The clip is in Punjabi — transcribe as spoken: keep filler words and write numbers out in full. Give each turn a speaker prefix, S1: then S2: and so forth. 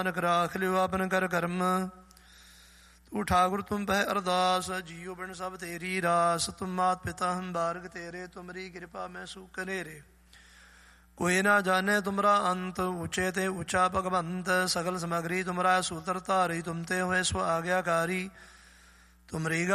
S1: ਨਾਨਕ ਰਾਖ ਲਿਓ ਆਪਨ ਕਰ ਕਰਮ। ਤੂੰ ਠਾਕੁਰ ਤੁਮ ਪਹਿ ਅਰਦਾਸ, ਜੀਉ ਬਿਨ ਸਭ ਤੇਰੀ ਰਾਸ। ਤੁਮ ਮਾਤ ਪਿਤਾ ਹਮ ਬਾਰਗ ਤੇਰੇ, ਤੁਮਰੀ ਕਿਰਪਾ ਮੈਂ ਸੂਖ ਕਨੇਰੇ। ਕੋਈ ਨਾ ਜਾਣੇ ਤੁਮਰਾ ਅੰਤ, ਉੱਚੇ ਤੇ ਉੱਚਾ ਭਗਵੰਤ। ਸਗਲ ਸਮਗਰੀ ਤੁਮਰਾ ਸੂਤਰ ਧਾਰੀ, ਤੁਮ ਤੇ ਹੋਏ ਸੋ ਆਗਿਆਕਾਰੀ। ਤੁਮਰੀ